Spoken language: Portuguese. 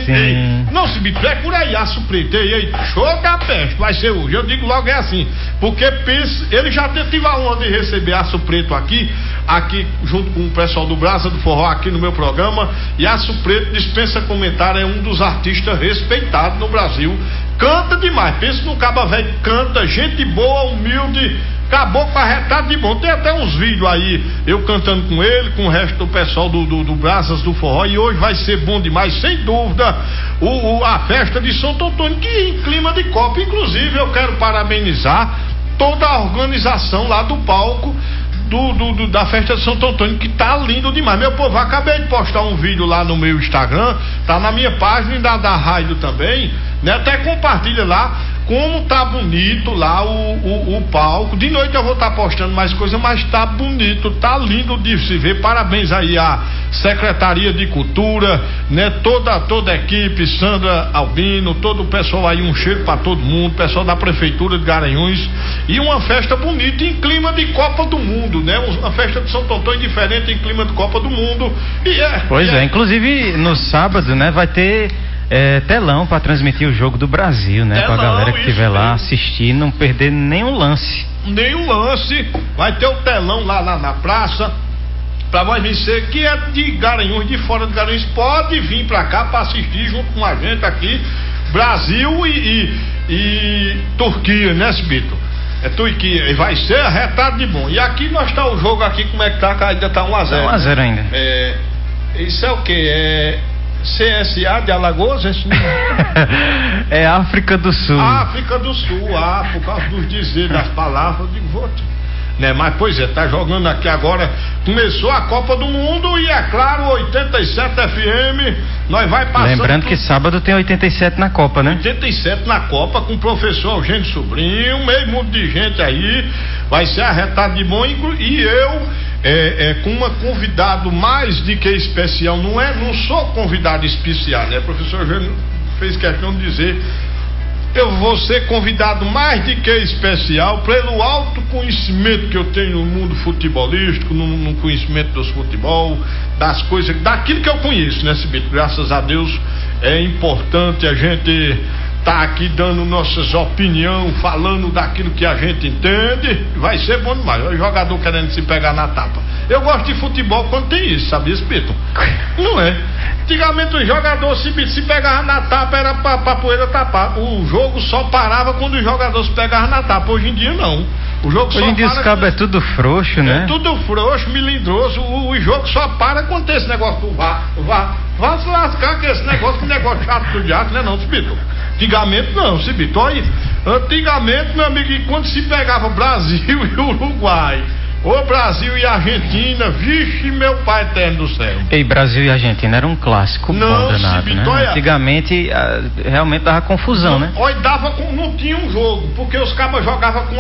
Sim. Não, Cibito, é por aí, Aço Preto. Ei, show da peste, vai ser hoje. Eu digo logo é assim, porque pensa, ele já teve a honra de receber Aço Preto aqui junto com o pessoal do Brasa do Forró aqui no meu programa. E Aço Preto, dispensa comentário, é um dos artistas respeitados no Brasil. Canta demais, pensa num caba velho, canta, gente boa, humilde, caboclo arretado de bom. Tem até uns vídeos aí, eu cantando com ele, com o resto do pessoal do Brasas do Forró, e hoje vai ser bom demais, sem dúvida, a festa de Santo Antônio, que em clima de Copa. Inclusive eu quero parabenizar toda a organização lá do palco da festa de Santo Antônio, que tá lindo demais. Meu povo, acabei de postar um vídeo lá no meu Instagram, tá na minha página da rádio também, né? Até compartilha lá como tá bonito lá o palco. De noite eu vou estar postando mais coisa, mas tá bonito, tá lindo de se ver. Parabéns aí à Secretaria de Cultura, né? Toda a equipe, Sandra Albino, todo o pessoal aí, um cheiro para todo mundo, pessoal da Prefeitura de Garanhuns, e uma festa bonita em clima de Copa do Mundo, né? Uma festa de Santo Antônio diferente em clima de Copa do Mundo. Inclusive no sábado, né, vai ter telão para transmitir o jogo do Brasil, né? Para a galera que estiver lá assistir, não perder nenhum lance. Vai ter o telão lá na praça. Para você que é de Garanhuns, de fora de Garanhuns, pode vir para cá para assistir junto com a gente aqui. Brasil e Turquia, né, Cibito? É Turquia, e vai ser arretado de bom. E aqui nós tá o jogo aqui, como é que tá? Ainda tá 1-0. 1-0 ainda. Isso é o quê? CSA de Alagoas? É África do Sul. África do Sul, por causa dos dizeres, das palavras, eu digo, né? Mas pois tá jogando aqui agora. Começou a Copa do Mundo e é claro, 87 FM, nós vai passando. Lembrando que sábado tem 87 na Copa, né? 87 na Copa, com o professor Eugênio Sobrinho, meio mundo de gente aí, vai ser arretado de bom. E eu com uma convidado mais de que especial, não sou convidado especial, né? O professor Eugênio fez questão de dizer, eu vou ser convidado mais de que especial pelo alto conhecimento que eu tenho no mundo futebolístico, no conhecimento dos futebol, das coisas, daquilo que eu conheço, né, Cibito? Graças a Deus é importante a gente tá aqui dando nossas opiniões, falando daquilo que a gente entende. Vai ser bom demais. O jogador querendo se pegar na tapa. Eu gosto de futebol quando tem isso, sabia, Cibito? Não é? Antigamente o jogador se pegava na tapa, era pra poeira tapar. O jogo só parava quando o jogador se pegava na tapa. Hoje em dia não. O jogo Hoje em dia os cabos é tudo frouxo, né? É tudo frouxo, melindroso. O jogo só para quando tem esse negócio do vá se lascar com esse negócio, que negócio chato do diaco, né, não, Cibito? Antigamente não, Cibito. Olha, antigamente, meu amigo, quando se pegava Brasil e Uruguai, ou Brasil e Argentina, vixe, meu pai eterno do céu. E Brasil e Argentina era um clássico bom danado, Cibito, né? olha, antigamente realmente dava confusão, né? Olha, não tinha um jogo, porque os cabas jogavam com